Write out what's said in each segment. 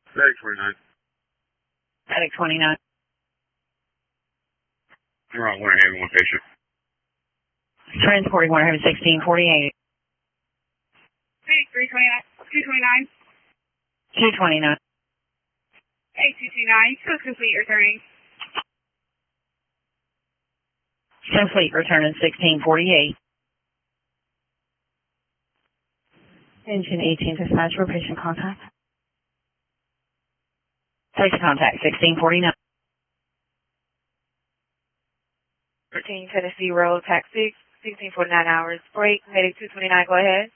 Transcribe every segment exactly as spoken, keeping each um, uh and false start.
Medic twenty-nine. Medic twenty-nine. You're on Winter Haven, one patient. Transporting Winter Haven sixteen forty-eight. Medic three twenty-nine. two twenty-nine. two twenty-nine. eight two two nine. Code complete, returning. Complete, returning sixteen forty-eight. Engine eighteen dispatch for patient contact. Patient contact sixteen forty-nine. thirteen Tennessee Road, taxi, sixteen forty-nine hours. Break, Medic two twenty-nine, go ahead.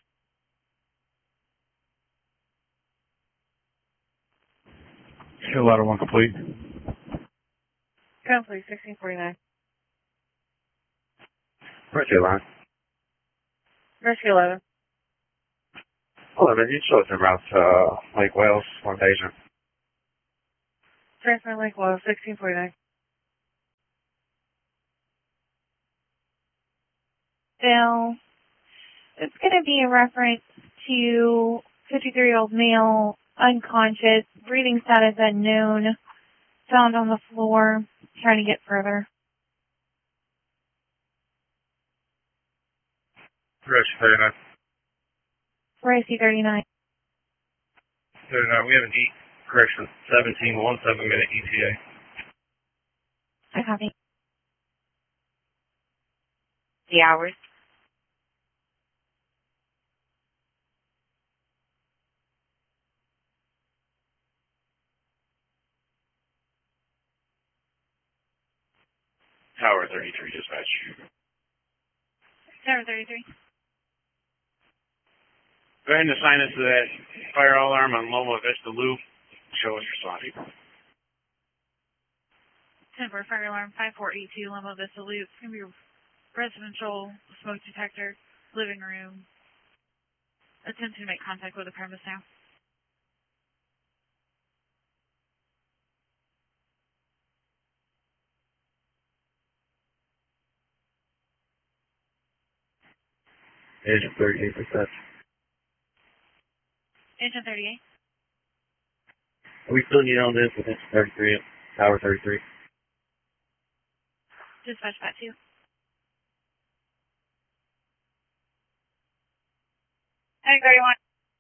Still ladder one complete. Complete, sixteen forty-nine. Rescue line. Rescue eleven. eleven, you show us en route to uh, Lake Wales, one patient. Transfer Lake Wales, sixteen forty-nine. Bill, it's going to be a reference to fifty-three-year-old male, unconscious, breathing status unknown, found on the floor, trying to get further. Rescue thirty-nine. Rescue thirty-nine. thirty-nine, we have an E, correction, seventeen, one seven minute E T A. I copy. The hours. Tower thirty-three, dispatch. Tower thirty-three. Go ahead and assign us to that fire alarm on Loma Vista Loop. Show us responding. Temporary fire alarm five four eight two, Loma Vista Loop. It's going to be residential smoke detector, living room. Attempting to make contact with the premise now. Engine thirty-eight percent. Engine thirty-eight. We still need on this with Engine thirty-three, Tower thirty-three. Dispatch back two. Medic thirty-one.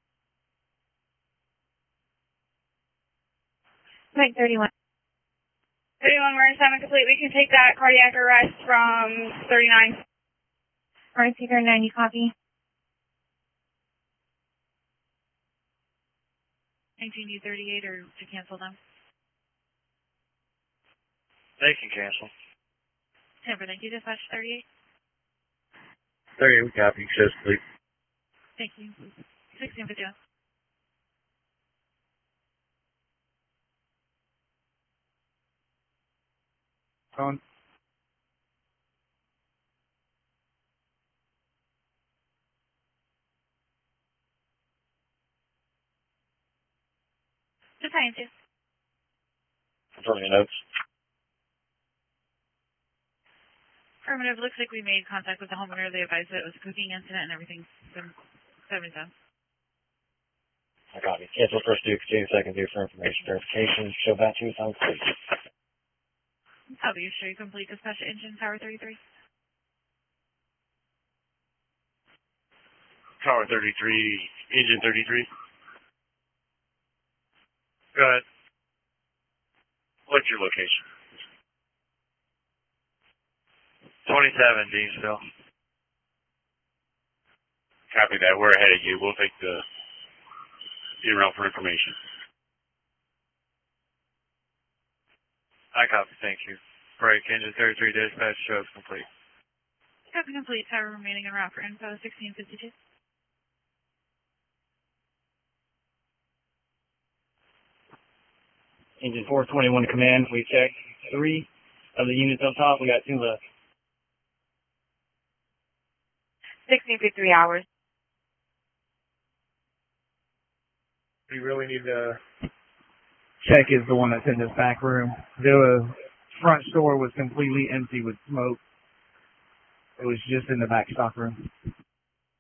Medic thirty-one. thirty-one, we're in seven complete. We can take that cardiac arrest from thirty-nine. Rescue thirty-nine, you copy? nineteen U thirty-eight or to cancel them. They can cancel. Temper, thank you. Dispatch thirty-eight. thirty-eight, we copy. Shows complete. Thank you. sixteen fifty. On. Just hang two. Controlling your notes. Affirmative. Looks like we made contact with the homeowner. They advised that it was a cooking incident and everything's been been done. I copy. Cancel first due, continue second due for information verification. Show back to you, sound complete. How do you show you complete dispatch engine tower thirty-three? Tower thirty-three, engine thirty-three. Go ahead. What's your location? twenty-seven, Deansville. Copy that. We're ahead of you. We'll take the in-route for information. I copy. Thank you. Break. Engine thirty-three dispatch shows complete. Copy complete. Tower remaining en route for info sixteen fifty-two. Engine four twenty-one command, we checked three of the units up top. We got two left. sixteen fifty-three hours. We really need to... Check is the one that's in this back room. The front store was completely empty with smoke. It was just in the back stock room.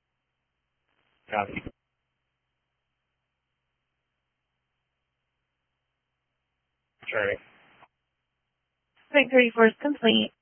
Copy. Returning. Point thirty-four is complete.